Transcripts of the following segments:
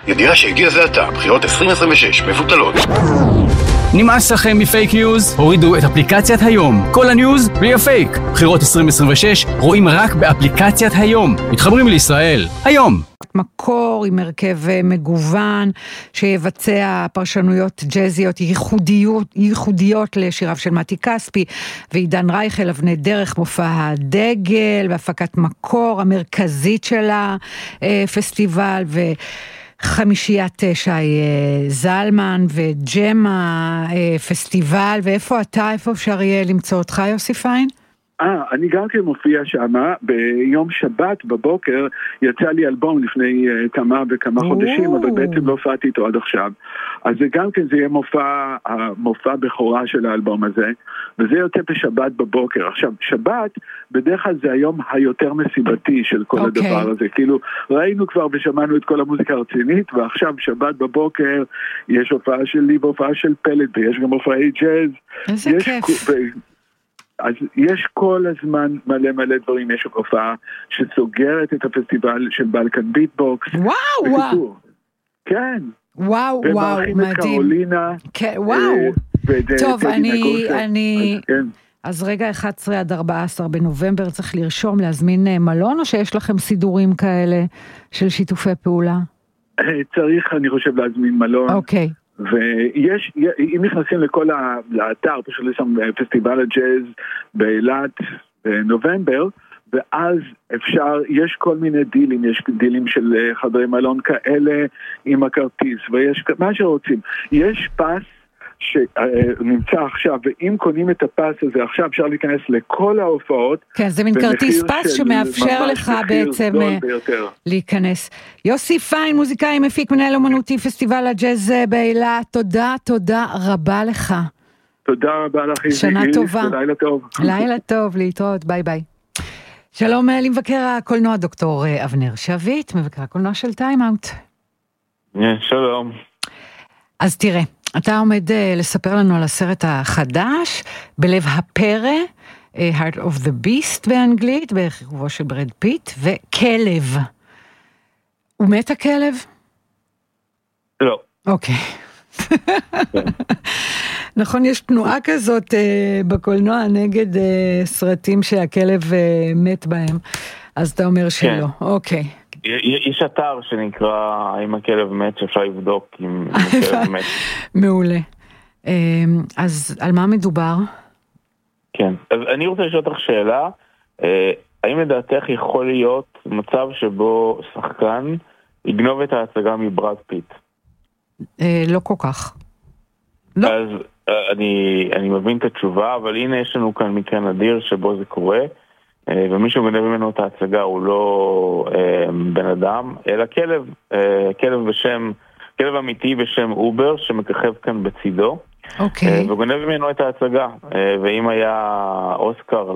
ידיעה שהגיע זה עתה, בחירות 2026 מבוטלות. נמאס לכם מפייק ניוז? הורידו את אפליקציית היום. כל הניוז בלי הפייק. בחירות 2026 רואים רק באפליקציית היום. מתחברים לישראל. היום. מקור עם הרכב מגוון שיבצע פרשנויות ג'אזיות ייחודיות לשיריו של מתי כספי ועידן רייכל, אבני דרך, מופע הדגל והפקת מקור המרכזית של הפסטיבל, וחמישיית שי זלמן וג'מה פסטיבל. ואיפה אתה? איפה אפשר יהיה למצוא אותך, יוסי פיין? אני גם כן מופיע שמה, ביום שבת בבוקר יצא לי אלבום לפני כמה וכמה חודשים, אבל בעצם לא הופעתי איתו עד עכשיו. אז זה גם כן, זה יהיה מופע בכורה של האלבום הזה, וזה יוצא בשבת בבוקר. עכשיו, שבת בדרך כלל זה היום היותר מסיבתי של כל הדבר הזה. כאילו, ראינו כבר ושמענו את כל המוזיקה הרצינית, ועכשיו שבת בבוקר יש הופעה שלי והופעה של פלט, ויש גם הופעי ג'אז. איזה כיף. אז יש כל הזמן מלא דברים. יש הופעה שסוגרת את הפסטיבל של בלקן ביטבוקס. וואו. כן. וואו, ומארחים את קרולינה. וואו. טוב, אז רגע 11 עד 14 בנובמבר צריך לרשום, להזמין מלון, או שיש לכם סידורים כאלה של שיתופי פעולה? צריך, אני חושב, להזמין מלון. אוקיי. ויש, אם נכנסים לכל לאתר, פשוט לשם פסטיבל הג'אז באילת בנובמבר, ואז אפשר, יש כל מיני דילים, יש דילים של חדרי מלון כאלה עם הכרטיס, ויש מה שרוצים. יש פס שנמצא עכשיו, ואם קונים את הפס הזה, עכשיו אפשר להיכנס לכל ההופעות. כן, זה מין כרטיס פס שמאפשר לך בעצם להיכנס. יוסי פיין, מוזיקאי, מפיק, מנהל אומנותי, פסטיבל הג'אז באילת, תודה רבה לך. תודה רבה לך. שנה טובה. לילה טוב. לילה טוב, להתראות, ביי ביי. שלום למבקר הקולנוע, דוקטור אבנר שביט, מבקר הקולנוע של טיים אאוט. שלום. אז תראה, אתה עומד לספר לנו על הסרט החדש, בלב הפרא, Heart of the Beast באנגלית, בחירובו של ברד פיט, וכלב. הוא מת הכלב? לא. אוקיי. נכון, יש תנועה כזאת בקולנוע נגד סרטים שהכלב מת בהם, אז אתה אומר שלא. אוקיי. יש אתר שנקרא האם הכלב מת, שאפשר לבדוק אם הכלב מת. מעולה. אז על מה מדובר? כן, אז אני רוצה לשאול אותך שאלה, האם לדעתך יכול להיות מצב שבו שחקן יגנוב את ההצגה מברד פיט? לא כל כך. לא. אז אני מבין את התשובה, אבל הנה יש לנו כאן מקרה נדיר שבו זה קורה, ומישהו גונב ממנו את ההצגה הוא לא בן אדם, אלא כלב אמיתי בשם אובר שמככב כאן בצידו, וגונב ממנו את ההצגה, ואם היה אוסקר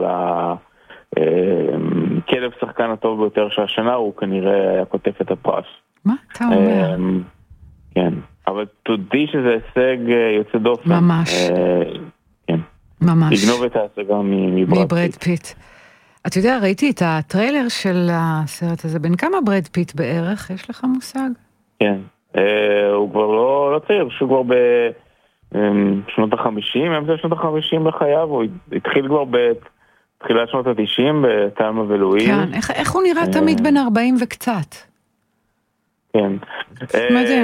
לכלב שחקן הטוב ביותר של השנה, הוא כנראה היה כותב את הפרס. מה אתה אומר? כן, אבל תודי שזה הישג יוצא דופן. ממש. כן. ממש. לגנוב את ההצגה מברד פיט. אתה יודע, ראיתי את הטריילר של הסרט הזה, בין כמה ברד פיט בערך? יש לך מושג? כן, הוא כבר לא צעיר, שהוא כבר בשנות ה-50, אמצע שנות ה-50 לחייו, הוא התחיל כבר בתחילת שנות ה-90 בתלמה ולואיז. כן, איך הוא נראה תמיד בין 40 וקצת? כן. מדהים.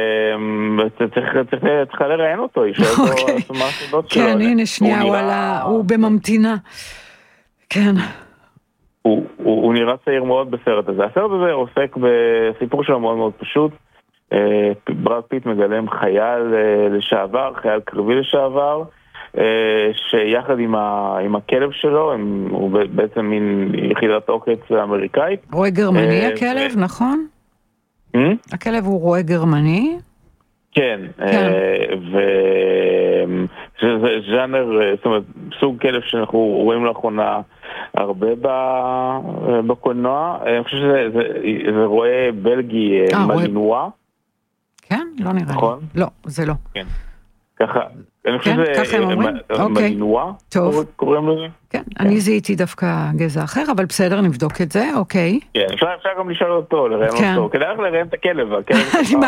צריך לראיין אותו, יש לו מה סודות שלו. כן, הנה שנייה, הוא בממתינה. כן. הוא נראה צעיר מאוד בסרט הזה. הסרט הזה עוסק בסיפור שלו מאוד מאוד פשוט. ברד פיט מגלם חייל לשעבר, חייל קרבי לשעבר, שיחד עם הכלב שלו, הוא בעצם מין יחידת עוקץ אמריקאית. רואה גרמני הכלב, נכון? הכלב הוא רואה גרמני? כן, וזה ז'אנר, זאת אומרת, סוג כלב שאנחנו רואים לאחרונה הרבה בקולנוע. אני חושב שזה רואה בלגי מלינואה. כן? לא נראה לי. נכון? לא, זה לא. כן. ככה, אני חושב שזה מלינואה, קוראים לזה. כן, אני זיהיתי דווקא גזע אחר, אבל בסדר, נבדוק את זה, אוקיי. כן, אפשר גם לשאול אותו, לראיין אותו, כדאי לך לראיין את הכלב.